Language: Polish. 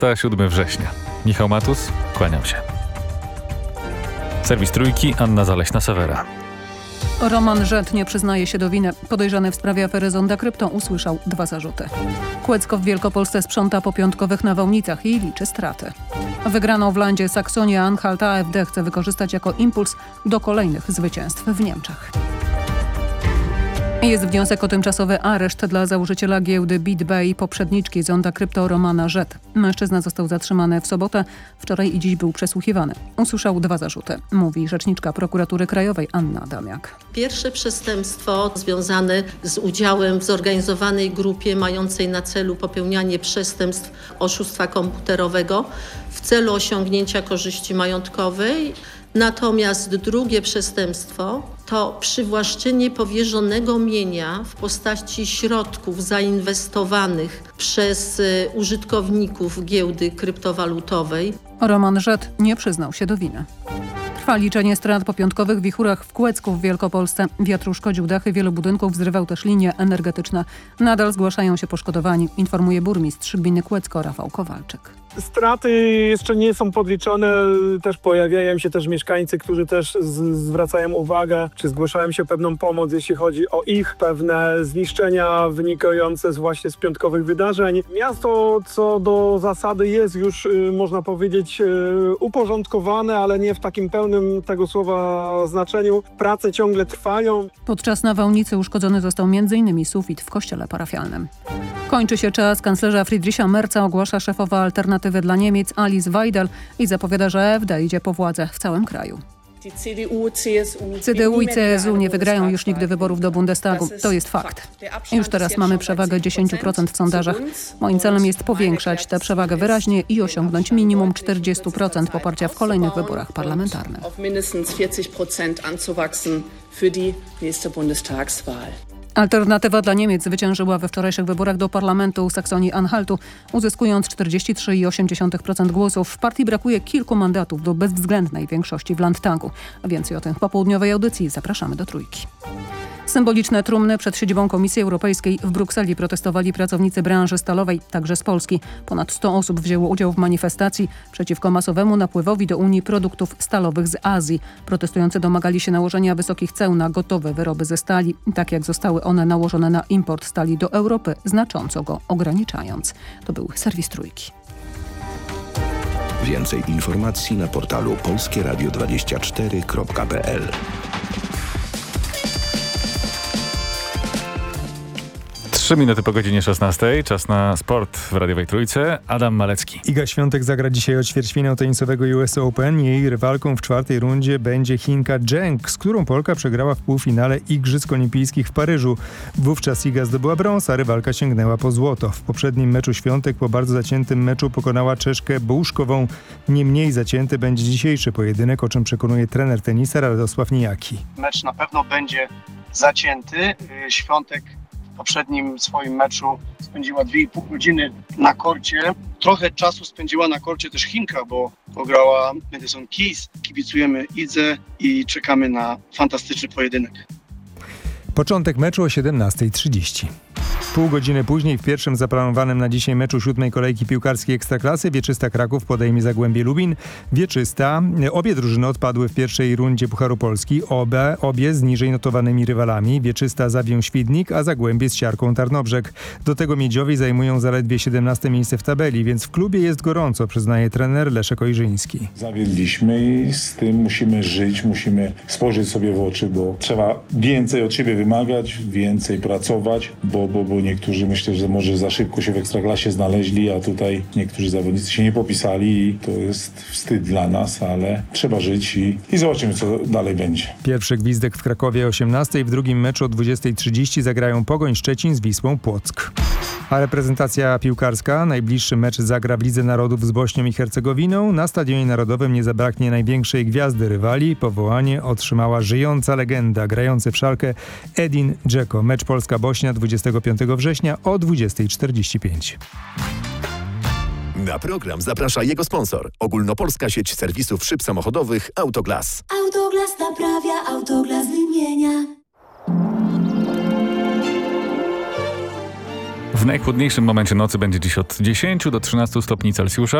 lata, 7 września. Michał Matus, kłaniam się. Serwis Trójki, Anna Zaleśna-Sewera. Roman Żet nie przyznaje się do winy. Podejrzany w sprawie afery Zonda Krypto usłyszał 2 zarzuty. Kłecko w Wielkopolsce sprząta po piątkowych nawałnicach i liczy straty. Wygraną w landzie Saksonia-Anhalt AfD chce wykorzystać jako impuls do kolejnych zwycięstw w Niemczech. Jest wniosek o tymczasowy areszt dla założyciela giełdy BitBay i poprzedniczki Zonda Krypto Romana Żet. Mężczyzna został zatrzymany w sobotę. Wczoraj i dziś był przesłuchiwany. Usłyszał 2 zarzuty, mówi rzeczniczka Prokuratury Krajowej Anna Adamiak. Pierwsze przestępstwo związane z udziałem w zorganizowanej grupie mającej na celu popełnianie przestępstw oszustwa komputerowego w celu osiągnięcia korzyści majątkowej. Natomiast drugie przestępstwo to przywłaszczenie powierzonego mienia w postaci środków zainwestowanych przez użytkowników giełdy kryptowalutowej. Roman Żet nie przyznał się do winy. Trwa liczenie strat po piątkowych wichurach w Kłecku w Wielkopolsce. Wiatr uszkodził dachy wielu budynków, zrywał też linie energetyczne. Nadal zgłaszają się poszkodowani, informuje burmistrz gminy Kłecko Rafał Kowalczyk. Straty jeszcze nie są podliczone, też pojawiają się też mieszkańcy, którzy też zwracają uwagę, czy zgłaszają się pewną pomoc, jeśli chodzi o ich pewne zniszczenia wynikające właśnie z piątkowych wydarzeń. Miasto co do zasady jest już, można powiedzieć, uporządkowane, ale nie w takim pełnym tego słowa znaczeniu. Prace ciągle trwają. Podczas nawałnicy uszkodzony został m.in. sufit w kościele parafialnym. Kończy się czas kanclerza Friedricha Merza, ogłasza szefowa Alternatywy dla Niemiec Alice Weidel i zapowiada, że AfD idzie po władzę w całym kraju. CDU i CSU nie wygrają już nigdy wyborów do Bundestagu. To jest fakt. Już teraz mamy przewagę 10% w sondażach. Moim celem jest powiększać tę przewagę wyraźnie i osiągnąć minimum 40% poparcia w kolejnych wyborach parlamentarnych. Alternatywa dla Niemiec zwyciężyła we wczorajszych wyborach do Parlamentu Saksonii-Anhaltu, uzyskując 43,8% głosów. W partii brakuje kilku mandatów do bezwzględnej większości w Landtagu. Więcej o tym w popołudniowej audycji. Zapraszamy do Trójki. Symboliczne trumny przed siedzibą Komisji Europejskiej w Brukseli protestowali pracownicy branży stalowej, także z Polski. Ponad 100 osób wzięło udział w manifestacji przeciwko masowemu napływowi do Unii produktów stalowych z Azji. Protestujący domagali się nałożenia wysokich ceł na gotowe wyroby ze stali, tak jak zostały one nałożone na import stali do Europy, znacząco go ograniczając. To był serwis Trójki. Więcej informacji na portalu polskieradio24.pl. 3 minuty po godzinie 16. Czas na sport w Radiowej Trójce. Adam Malecki. Iga Świątek zagra dzisiaj o ćwierćfinał tenisowego US Open. Jej rywalką w 4. rundzie będzie Chinka Zheng, z którą Polka przegrała w półfinale Igrzysk Olimpijskich w Paryżu. Wówczas Iga zdobyła brąz, a rywalka sięgnęła po złoto. W poprzednim meczu Świątek po bardzo zaciętym meczu pokonała Czeszkę Bołuszkową. Nie mniej zacięty będzie dzisiejszy pojedynek, o czym przekonuje trener tenisa Radosław Nijaki. Mecz na pewno będzie zacięty. Świątek w poprzednim swoim meczu spędziła 2,5 godziny na korcie. Trochę czasu spędziła na korcie też Chinka, bo pograła Madison Keys. Kibicujemy Idze i czekamy na fantastyczny pojedynek. Początek meczu o 17:30. Pół godziny później w pierwszym zaplanowanym na dzisiaj meczu 7. kolejki piłkarskiej Ekstraklasy Wieczysta Kraków podejmie Zagłębie Lubin. Obie drużyny odpadły w pierwszej rundzie Pucharu Polski, obie z niżej notowanymi rywalami. Wieczysta Zawię Świdnik, a Zagłębie z Siarką Tarnobrzeg. Do tego Miedziowi zajmują zaledwie 17. miejsce w tabeli, więc w klubie jest gorąco, przyznaje trener Leszek Ojrzyński. Zawiedliśmy i z tym musimy żyć, musimy spojrzeć sobie w oczy, bo trzeba więcej od siebie wymagać, więcej pracować, bo niektórzy, myślę, że może za szybko się w Ekstraklasie znaleźli, a tutaj niektórzy zawodnicy się nie popisali i to jest wstyd dla nas, ale trzeba żyć i zobaczymy, co dalej będzie. Pierwszy gwizdek w Krakowie o 18:00, w drugim meczu o 20:30 zagrają Pogoń Szczecin z Wisłą Płock. A reprezentacja piłkarska najbliższy mecz zagra w Lidze Narodów z Bośnią i Hercegowiną. Na Stadionie Narodowym nie zabraknie największej gwiazdy rywali. Powołanie otrzymała żyjąca legenda, grający w Szalkę Edin Dzeko. Mecz Polska-Bośnia 25 września o 20:45. Na program zaprasza jego sponsor. Ogólnopolska sieć serwisów szyb samochodowych Autoglas. Autoglas naprawia, Autoglas wymienia. W najchłodniejszym momencie nocy będzie dziś od 10 do 13 stopni Celsjusza.